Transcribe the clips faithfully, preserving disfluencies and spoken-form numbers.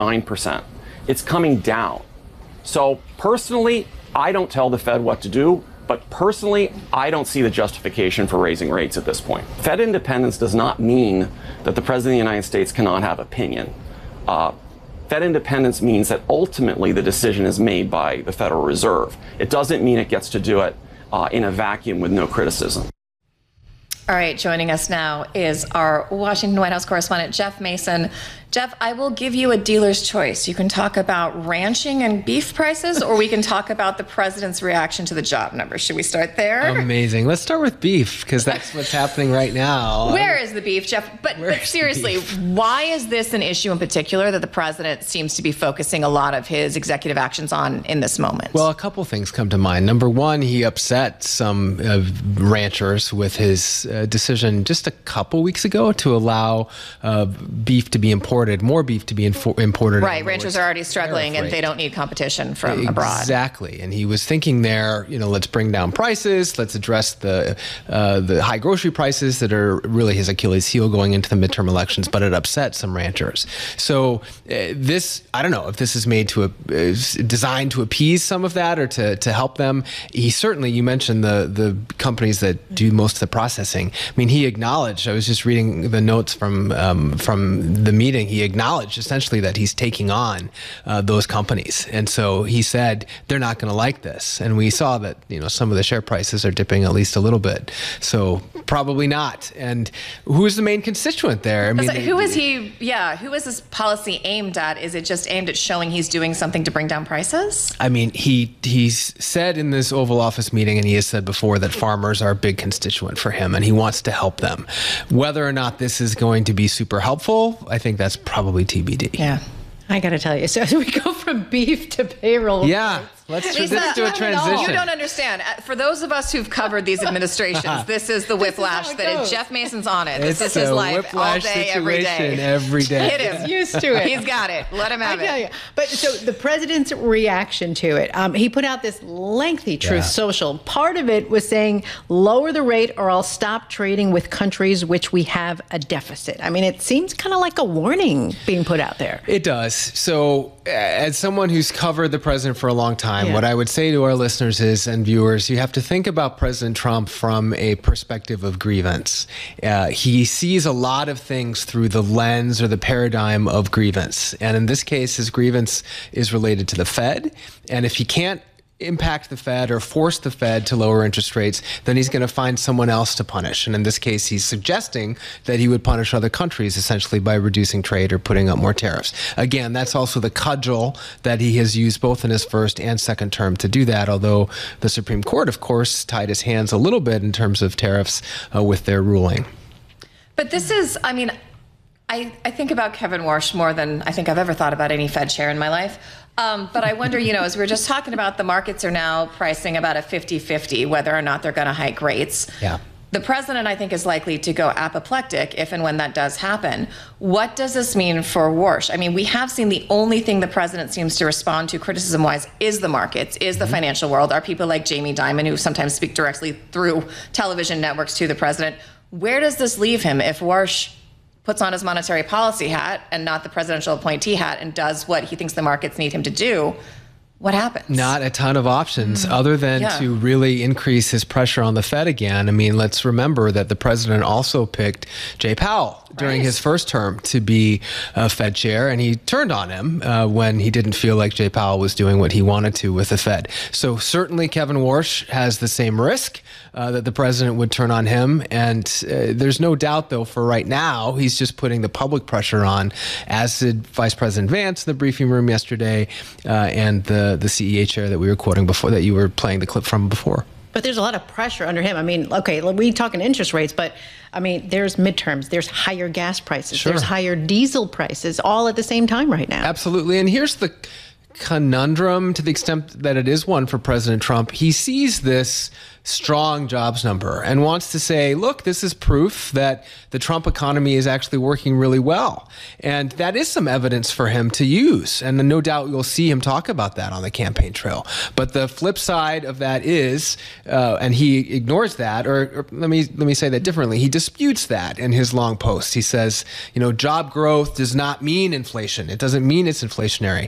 nine percent. It's coming down. So personally, I don't tell the Fed what to do, but personally, I don't see the justification for raising rates at this point. Fed independence does not mean that the President of the United States cannot have opinion. Uh, Fed independence means that ultimately the decision is made by the Federal Reserve. It doesn't mean it gets to do it uh, in a vacuum with no criticism. All right, joining us now is our Washington White House correspondent, Jeff Mason. Jeff, I will give you a dealer's choice. You can talk about ranching and beef prices, or we can talk about the president's reaction to the job numbers. Should we start there? Amazing. Let's start with beef, because that's what's happening right now. Where is the beef, Jeff? But, but seriously, why is this an issue in particular that the president seems to be focusing a lot of his executive actions on in this moment? Well, a couple things come to mind. Number one, he upset some uh, ranchers with his uh, decision just a couple weeks ago to allow uh, beef to be imported. More beef to be infor- imported. Right, ranchers are already struggling and they don't need competition from exactly. abroad. Exactly, and he was thinking there, you know, let's bring down prices, let's address the uh, the high grocery prices that are really his Achilles heel going into the midterm elections, but it upset some ranchers. So uh, this, I don't know if this is made to, uh, designed to appease some of that or to, to help them. He certainly, you mentioned the, the companies that do most of the processing. I mean, he acknowledged, I was just reading the notes from, um, from the meeting, he acknowledged essentially that he's taking on uh, those companies. And so he said, they're not going to like this. And we saw that, you know, some of the share prices are dipping at least a little bit. So probably not. And who's the main constituent there? I mean, so who is he? Yeah. Who is this policy aimed at? Is it just aimed at showing he's doing something to bring down prices? I mean, he he's said in this Oval Office meeting, and he has said before, that farmers are a big constituent for him and he wants to help them. Whether or not this is going to be super helpful, I think that's probably T B D. Yeah. I got to tell you, so we go from beef to payroll. Yeah. Let's, Lisa, let's do a transition. You don't understand. For those of us who've covered these administrations, this is the whiplash that is, Jeff Mason's on it. This it's is his a life all day, every day. every day. Hit him. He's used to it. He's got it. Let him have I tell it. You. But so the president's reaction to it, um, he put out this lengthy Truth yeah. Social. Part of it was saying, lower the rate or I'll stop trading with countries which we have a deficit. I mean, it seems kind of like a warning being put out there. It does. So as someone who's covered the president for a long time, yeah. what I would say to our listeners is, and viewers, you have to think about President Trump from a perspective of grievance. Uh, he sees a lot of things through the lens or the paradigm of grievance. And in this case, his grievance is related to the Fed. And if he can't impact the Fed or force the Fed to lower interest rates, then he's going to find someone else to punish. And in this case, he's suggesting that he would punish other countries essentially by reducing trade or putting up more tariffs. Again, that's also the cudgel that he has used both in his first and second term to do that, although the Supreme Court, of course, tied his hands a little bit in terms of tariffs uh, with their ruling. But this is, I mean, I, I think about Kevin Warsh more than I think I've ever thought about any Fed chair in my life. Um, but I wonder, you know, as we were just talking about, the markets are now pricing about a fifty-fifty whether or not they're going to hike rates. Yeah. The president, I think, is likely to go apoplectic if and when that does happen. What does this mean for Warsh? I mean, we have seen the only thing the president seems to respond to criticism-wise is the markets, is the mm-hmm. financial world, are people like Jamie Dimon who sometimes speak directly through television networks to the president. Where does this leave him if Warsh puts on his monetary policy hat and not the presidential appointee hat and does what he thinks the markets need him to do? What happens? Not a ton of options mm. other than yeah. to really increase his pressure on the Fed again. I mean, let's remember that the president also picked Jay Powell during right. his first term to be uh, Fed chair, and he turned on him uh, when he didn't feel like Jay Powell was doing what he wanted to with the Fed. So certainly Kevin Warsh has the same risk uh, that the president would turn on him. And uh, there's no doubt, though, for right now, he's just putting the public pressure on, as did Vice President Vance in the briefing room yesterday, uh, and the the C E A chair that we were quoting before, that you were playing the clip from before. But there's a lot of pressure under him. I mean, okay, we talking interest rates, but I mean, there's midterms, there's higher gas prices, sure. there's higher diesel prices, all at the same time right now. Absolutely. And here's the conundrum, to the extent that it is one for President Trump. He sees this strong jobs number and wants to say, look, this is proof that the Trump economy is actually working really well. And that is some evidence for him to use. And no doubt you'll see him talk about that on the campaign trail. But the flip side of that is, uh, and he ignores that, or, or let me let me say that differently. He disputes that in his long post. He says, you know, job growth does not mean inflation. It doesn't mean it's inflationary.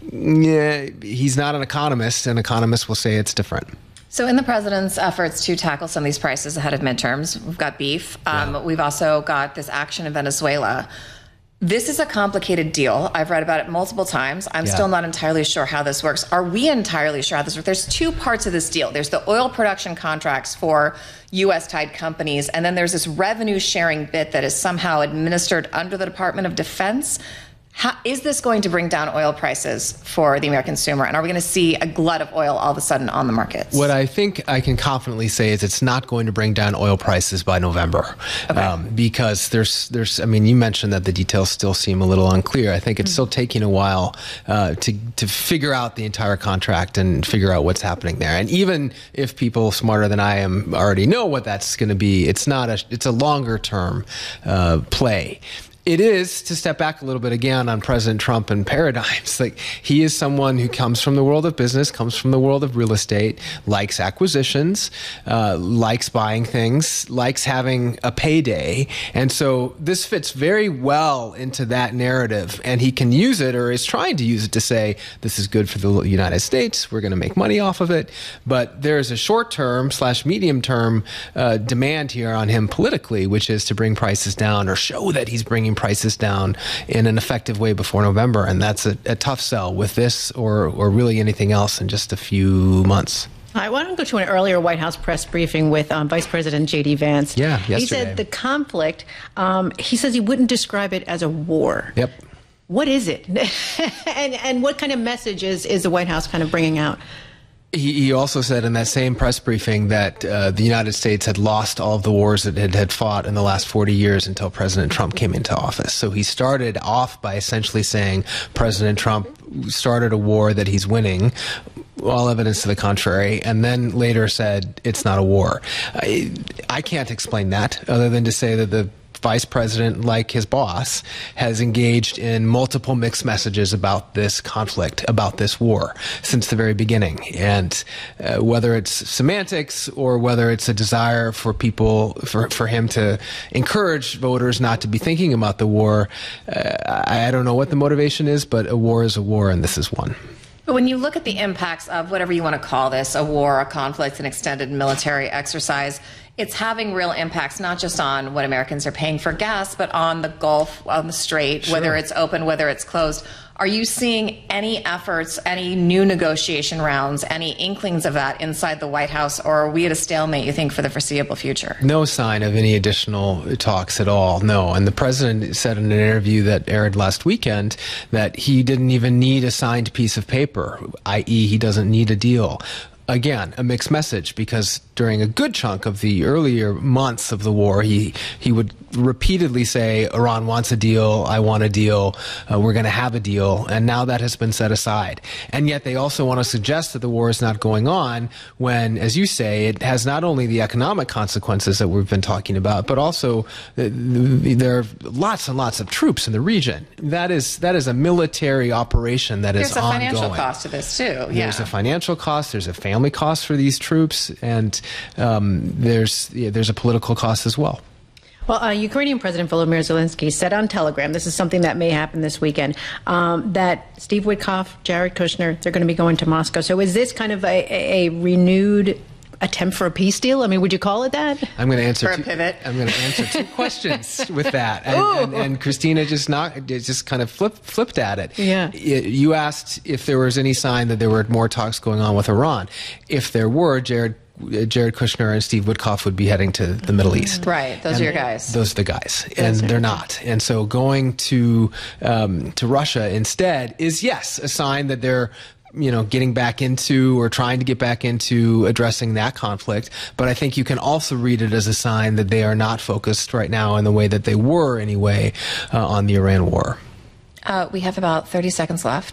Yeah, he's not an economist, and economists will say it's different. So in the president's efforts to tackle some of these prices ahead of midterms, we've got beef. Um, yeah. We've also got this action in Venezuela. This is a complicated deal. I've read about it multiple times. I'm yeah. still not entirely sure how this works. Are we entirely sure how this works? There's two parts of this deal. There's the oil production contracts for U S-tied companies, and then there's this revenue sharing bit that is somehow administered under the Department of Defense. How, is this going to bring down oil prices for the American consumer? And are we going to see a glut of oil all of a sudden on the markets? What I think I can confidently say is it's not going to bring down oil prices by November. Okay. Um, because there's, there's, I mean, you mentioned that the details still seem a little unclear. I think it's mm-hmm. still taking a while uh, to, to figure out the entire contract and figure out what's happening there. And even if people smarter than I am already know what that's going to be, it's not a, it's a longer term uh, play. It is, to step back a little bit again on President Trump and paradigms, like he is someone who comes from the world of business, comes from the world of real estate, likes acquisitions, uh, likes buying things, likes having a payday. And so this fits very well into that narrative. And he can use it, or is trying to use it, to say, this is good for the United States. We're going to make money off of it. But there's a short-term slash medium-term uh, demand here on him politically, which is to bring prices down or show that he's bringing prices down in an effective way before November. And that's a, a tough sell with this or, or really anything else in just a few months. I want to go to an earlier White House press briefing with um, Vice President J D Vance. Yeah, yesterday. He said the conflict, um, he says he wouldn't describe it as a war. Yep. What is it? and, and what kind of message is, is the White House kind of bringing out? He, he also said in that same press briefing that uh, the United States had lost all of the wars that it had fought in the last forty years until President Trump came into office. So he started off by essentially saying President Trump started a war that he's winning, all evidence to the contrary, and then later said it's not a war. I, I can't explain that other than to say that the vice president, like his boss, has engaged in multiple mixed messages about this conflict, about this war, since the very beginning. And uh, whether it's semantics or whether it's a desire for people, for, for him to encourage voters not to be thinking about the war, uh, I, I don't know what the motivation is, but a war is a war, and this is one. But when you look at the impacts of whatever you want to call this, a war, a conflict, an extended military exercise, it's having real impacts, not just on what Americans are paying for gas, but on the Gulf, on the Strait, sure. whether it's open, whether it's closed. Are you seeing any efforts, any new negotiation rounds, any inklings of that inside the White House, or are we at a stalemate, you think, for the foreseeable future? No sign of any additional talks at all, no. And the president said in an interview that aired last weekend that he didn't even need a signed piece of paper, that is he doesn't need a deal. Again, a mixed message, because during a good chunk of the earlier months of the war, he, he would repeatedly say, Iran wants a deal, I want a deal, uh, we're going to have a deal, and now that has been set aside. And yet they also want to suggest that the war is not going on when, as you say, it has not only the economic consequences that we've been talking about, but also uh, there are lots and lots of troops in the region. That is, that is a military operation that There's is ongoing. There's a financial cost to this, too. Yeah. There's a financial cost, there's a family cost for these troops, and um, there's yeah, there's a political cost as well. Well, uh, Ukrainian President Volodymyr Zelensky said on Telegram, this is something that may happen this weekend, um, that Steve Witkoff, Jared Kushner, they're going to be going to Moscow. So is this kind of a, a renewed attempt for a peace deal? I mean, would you call it that? I'm going to answer. For a two, pivot. I'm going to answer two questions with that, and, and, and Christina just not just kind of flip, flipped at it. Yeah. You asked if there was any sign that there were more talks going on with Iran. If there were, Jared. Jared Kushner and Steve Witkoff would be heading to the Middle East. Right, those and are your guys. Those are the guys, and they're not. And so going to um, to Russia instead is, yes, a sign that they're, you know, getting back into or trying to get back into addressing that conflict. But I think you can also read it as a sign that they are not focused right now in the way that they were anyway uh, on the Iran war. Uh, we have about thirty seconds left.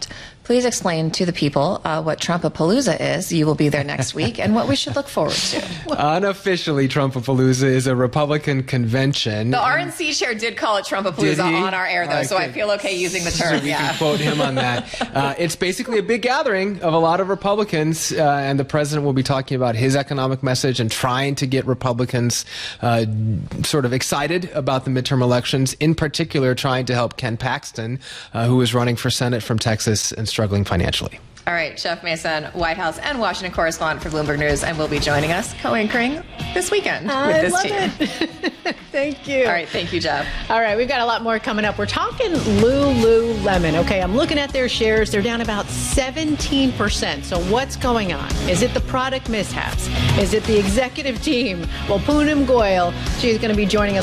Please explain to the people uh, what Trumpapalooza is. You will be there next week, and what we should look forward to. Unofficially, Trumpapalooza is a Republican convention. The R N C chair did call it Trumpapalooza on our air, though, I so I could- feel okay using the term. So we yeah. can quote him on that. Uh, it's basically a big gathering of a lot of Republicans, uh, and the president will be talking about his economic message and trying to get Republicans uh, sort of excited about the midterm elections, in particular trying to help Ken Paxton, uh, who is running for Senate from Texas and struggling financially. All right, Jeff Mason, White House and Washington correspondent for Bloomberg News, and will be joining us co-anchoring this weekend with I this love team. it. Thank you. All right, thank you, Jeff. All right, we've got a lot more coming up. We're talking Lululemon. Okay, I'm looking at their shares. They're down about seventeen percent. So what's going on? Is it the product mishaps? Is it the executive team? Well, Poonam Goyal, she's going to be joining us